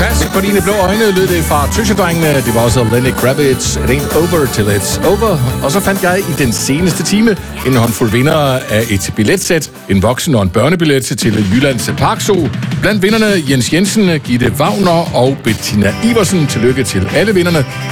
Pas på dine blå øjne, lød det fra Tøsedrengene. Det var også Lenny Kravitz, It Ain't Over Till It's Over. Og så fandt jeg i den seneste time en håndfuld vindere af et billetsæt, en voksen- og en børnebillet til Jyllands Parkzoo. Blandt vinderne Jens Jensen, Gitte Wagner og Bettina Iversen. Tillykke til alle vinderne.